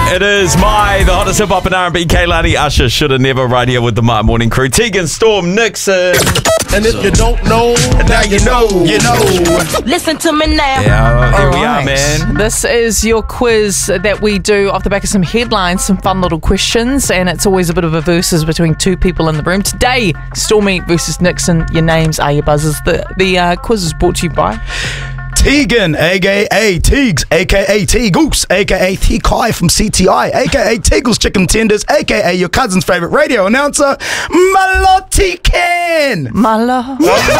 It is the hottest hip hop and R&B. Kaylani Usher should have never right here with the My Morning Crew. Tegan, Storm, Nixon. And if you don't know, now you know. You know. Listen to me now. Yeah, here we are, man. This is your quiz that we do off the back of some headlines, some fun little questions, and it's always a bit of a versus between two people in the room. Today, Stormy versus Nixon. Your names are your buzzers. The quiz is brought to you by Tegan, aka Teagues, aka T-Goose, aka T-Kai from CTI, aka Teagles Chicken Tenders, aka your cousin's favourite radio announcer, Maloti Ken. My love.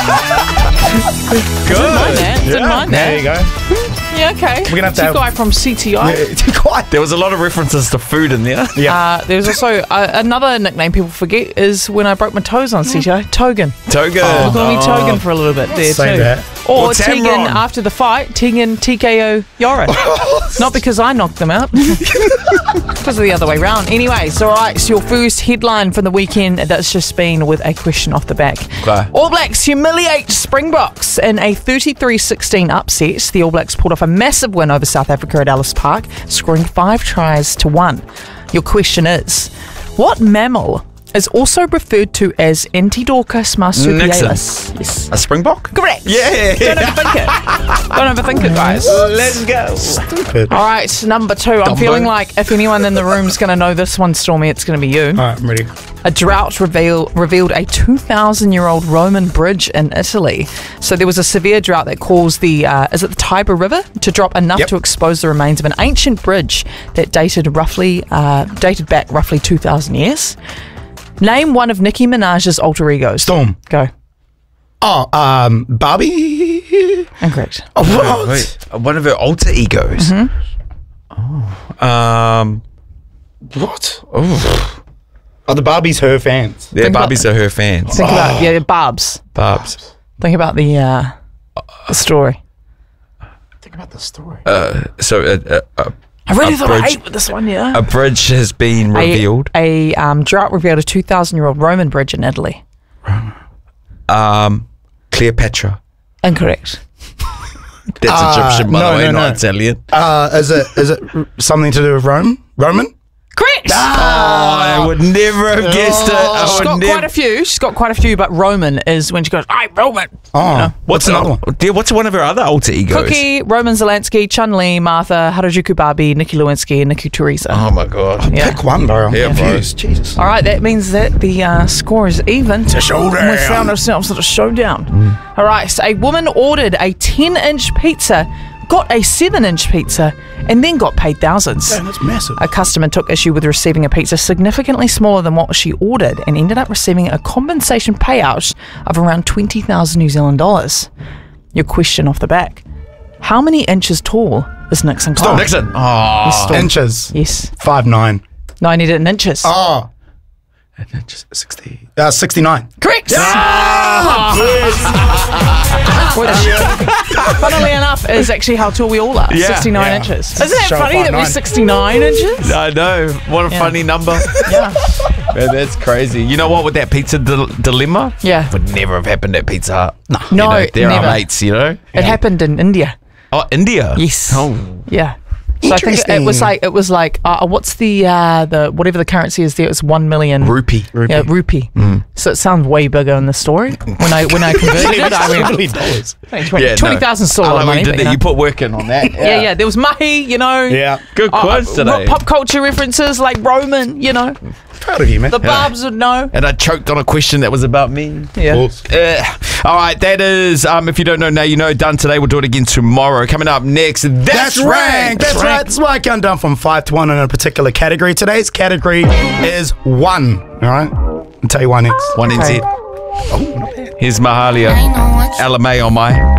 Good. Didn't mind that. There you go. Yeah, okay. We're gonna have to Guy from CTI. Yeah, T-Kai. There was a lot of references to food in there. Yeah. There's also another nickname people forget is when I broke my toes on CTI, Togan. Toga. We'll call me Togan for a little bit there Say too. that. Or Or Tegan Tamron. after the fight, Tegan TKO Yora. Not because I knocked them out, because of the other way round. Anyway, so alright, so your first headline from the weekend that's just been with a question off the back. Okay. All Blacks humiliate Springboks in a 33-16 upset. The All Blacks pulled off a massive win over South Africa at Ellis Park, scoring 5-1. Your question is, what mammal is also referred to as Antidorcus marsupialis? Yes. A Springbok? Correct. Yeah. Don't overthink it. Don't overthink it, guys. Let's go. Stupid. All right, number 2. I'm Dumbo. feeling like if anyone in the room's going to know this one, Stormy, it's going to be you. Alright, I'm ready. A drought revealed a 2,000-year-old Roman bridge in Italy. So there was a severe drought that caused the, is it the Tiber River, to drop enough Yep. to expose the remains of an ancient bridge that dated back roughly 2,000 years. Name one of Nicki Minaj's alter egos. Storm. Go. Oh, Barbie. Incorrect. Oh, what? Wait, one of her alter egos. What? Oh, the Barbies her fans. Yeah, Think about- Barbies are her fans. Think about Barbs. Barbs. Think about the story. Think about the story. So I really A thought I bridge. ate with this one, yeah. a bridge has been revealed. A drought revealed a 2,000-year-old Roman bridge in Italy. Cleopatra. Incorrect. That's Egyptian, by no, the way, no, not no. Italian. Is it something to do with Rome? Roman? Correct. I would never have guessed it. I She's would got never. quite a few. She's got quite a few, but Roman is when she goes, "I'm Roman." Oh, what's another one? Yeah, what's one of her other alter egos? Cookie, Roman Zelensky, Chun-Li, Martha, Harajuku Barbie, Nikki Lewinsky, and Nikki Teresa. Oh my god. Yeah. Pick one, bro. I'm Yeah, bro. confused. Jesus. All right, that means that the score is even. It's a showdown. And we found ourselves at a showdown. All right, so a woman ordered a 10-inch pizza, got a 7-inch pizza, and then got paid thousands. Damn, that's massive. A customer took issue with receiving a pizza significantly smaller than what she ordered and ended up receiving a compensation payout of around 20,000 New Zealand dollars. Your question off the back. How many inches tall is Nixon Clark? Nixon. Oh, Storm. Inches. Yes. 5'9". No, I need it in inches. Oh, just 60. 69. Correct! Funnily enough, is actually how tall we all are. Yeah. 69 Yeah. inches. Isn't that Show funny that we're 5'9". 69 inches? I know. What a Yeah. funny number. Yeah. Man, that's crazy. You know what? With that pizza dilemma, Yeah. would never have happened at Pizza Hut. No, You know, they're never. our mates, you know? It happened in India. Oh, India. Yes. Oh. Yeah. So I think it was like what's the whatever the currency is there, it's 1 million Rupee. Yeah, rupee. So it sounds way bigger in the story. When I converted it, I went $70. 20,000 still a lot of money. You but, did you that. know. You put work in on that. Yeah. There was mahi, you know. Yeah. Good quiz today. Pop culture references like Roman, you know. Proud of you, man. The Barbs would know. And I choked on a question that was about me. Yeah. All right, that is, if you don't know now, you know, done today. We'll do it again tomorrow. Coming up next, That's Ranked. That's right. That's why I count down from 5 to 1 in a particular category. Today's category is 1. All right? I'll tell you why next. One Okay. NZ. Here's Mahalia. LMA on my